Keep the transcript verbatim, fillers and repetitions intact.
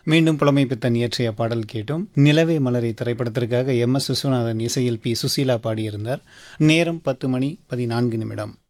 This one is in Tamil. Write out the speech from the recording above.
மீண்டும் புலமை பித்தன் இயற்றிய பாடல் கேட்டோம். நிலவே மலரை திரைப்படத்திற்காக எம் எஸ் விஸ்வநாதன் இசையில் பி சுசீலா பாடியிருந்தார். நேரம் பத்து மணி பதினான்கு நிமிடம்.